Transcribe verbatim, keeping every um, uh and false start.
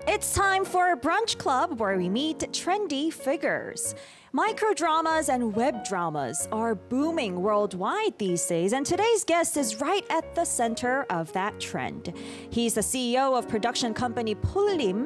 It's time for Brunch Club, where we meet trendy figures. Microdramas and web dramas are booming worldwide these days, and today's guest is right at the center of that trend. He's the C E O of production company Pullim,